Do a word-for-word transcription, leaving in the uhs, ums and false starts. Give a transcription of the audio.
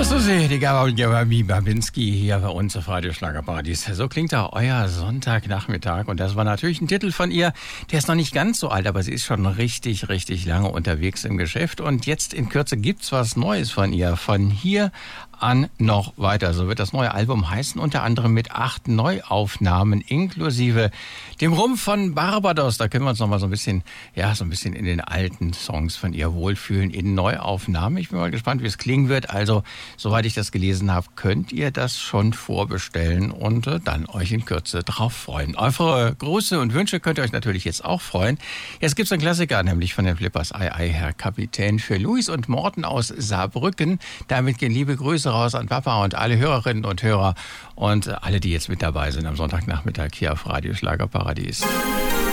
Das ist sie, die Gabi Babinski hier bei uns auf Radio Schlagerparadies. So klingt auch euer Sonntagnachmittag. Und das war natürlich ein Titel von ihr. Der ist noch nicht ganz so alt, aber sie ist schon richtig, richtig lange unterwegs im Geschäft. Und jetzt in Kürze gibt's was Neues von ihr. Von hier an noch weiter. So wird das neue Album heißen, unter anderem mit acht Neuaufnahmen inklusive dem Rumpf von Barbados. Da können wir uns noch mal so ein bisschen, ja, so ein bisschen in den alten Songs von ihr wohlfühlen in Neuaufnahmen. Ich bin mal gespannt, wie es klingen wird. Also, soweit ich das gelesen habe, könnt ihr das schon vorbestellen und äh, dann euch in Kürze drauf freuen. Auf eure Grüße und Wünsche könnt ihr euch natürlich jetzt auch freuen. Jetzt gibt's einen Klassiker, nämlich von den Flippers. Ei, ei, Herr Kapitän, für Luis und Morten aus Saarbrücken. Damit gehen liebe Grüße raus an Papa und alle Hörerinnen und Hörer und alle, die jetzt mit dabei sind am Sonntagnachmittag hier auf Radio Schlagerparadies.